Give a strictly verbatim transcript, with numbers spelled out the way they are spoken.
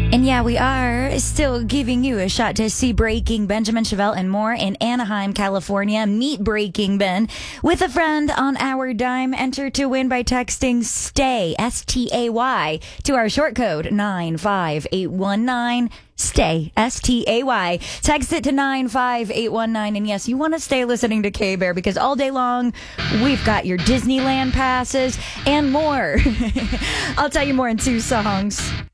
And yeah, we are still giving you a shot to see Breaking Benjamin Chevelle and more in Anaheim, California. Meet Breaking Ben with a friend on our dime. Enter to win by texting STAY, S T A Y, to our short code nine five eight one nine. Stay, S T A Y. Text it to nine five eight one nine. And yes, you want to stay listening to K-Bear because all day long, we've got your Disneyland passes and more. I'll tell you more in two songs.